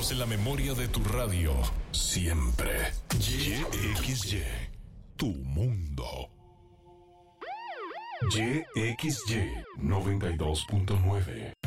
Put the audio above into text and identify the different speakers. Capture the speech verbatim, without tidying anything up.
Speaker 1: Grabados en la memoria de tu radio. Siempre. Y X Y. Tu mundo. Y X Y noventa y dos punto nueve.